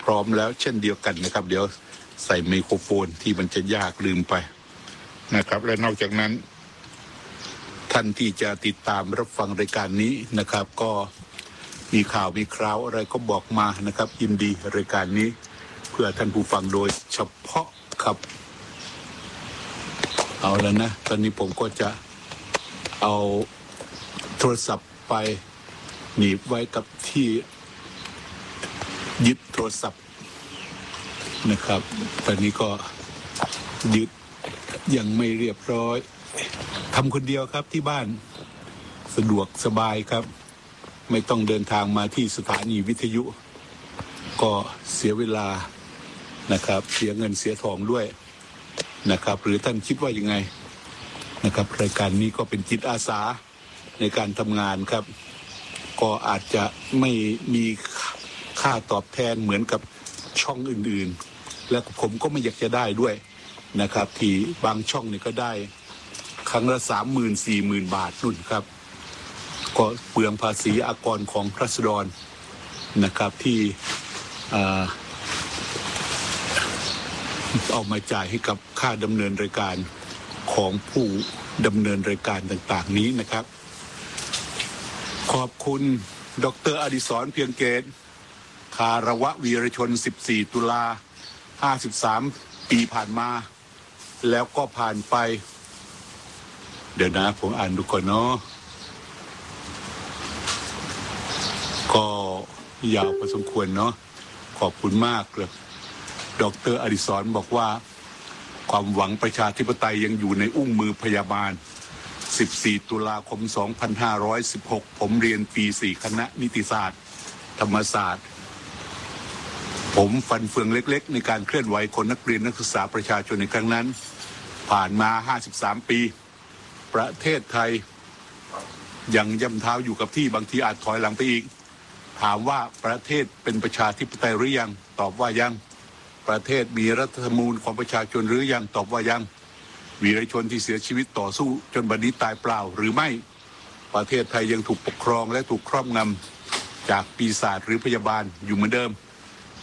ร้อมแล้วเช่นเดียวกันนะครับเดี๋ยวใส่ไมโครโฟนที่มันจะยากลืมไปนะครับและนอกจากนั้นท่านที่จะติดตามรับฟังรายการนี้นะครับก็มีข่าวมีคราวอะไรก็บอกมานะครับยินดีรายการนี้เพื่อท่านผู้ฟังโดยเฉพาะครับเอาแล้วนะตอนนี้ผมก็จะเอาโทรศัพท์ไปหนีบไว้กับที่ยึดโทรศัพท์นะครับตอนนี้ก็ยึดยังไม่เรียบร้อยทำคนเดียวครับที่บ้านสะดวกสบายครับไม่ต้องเดินทางมาที่สถานีวิทยุก็เสียเวลานะครับเสียเงินเสียทองด้วยนะครับหรือท่านคิดว่ายังไงนะครับรายการนี้ก็เป็นจิตอาสาในการทำงานครับก็อาจจะไม่มีค่าตอบแทนเหมือนกับช่องอื่นๆและผมก็ไม่อยากจะได้ด้วยนะครับที่บางช่องนี่ก็ได้ครั้งละ 30,000-40,000 บาทนู่นครับก็เปลืองภาษีอากรของราษฎรนะครับที่เอามาจ่ายให้กับค่าดำเนินรายการของผู้ดำเนินรายการต่างๆนี้นะครับขอบคุณดร.อดิศรเพียงเกตคารวะวีรชน14 ตุลา 53 ปีผ่านมาแล้วก็ผ่านไปเดี๋ยวนะผมอ่านดูก่อนเนาะก็ยาวพอสมควรเนาะขอบคุณมากเลยดร.อดิศรบอกว่าความหวังประชาธิปไตยยังอยู่ในอุ้งมือพยาบาล14 ตุลาคม 2516ผมเรียนปี 4 คณะนิติศาสตร์ธรรมศาสตร์ผมฟันเฟืองเล็กๆในการเคลื่อนไหวคนนักเรียนนักศึกษาประชาชนในครั้งนั้นผ่านมา53 ปีประเทศไทยยังย่ำเท้าอยู่กับที่บางทีอาจถอยหลังไปอีกถามว่าประเทศเป็นประชาธิปไตยหรือยังตอบว่ายังประเทศมีรัฐธรรมนูญของประชาชนหรือยังตอบว่ายังวีรชนที่เสียชีวิตต่อสู้จนบัดนี้ตายเปล่าหรือไม่ประเทศไทยยังถูกปกครองและถูกครอบงำจากปีศาจหรือพยาบาลอยู่เหมือนเดิม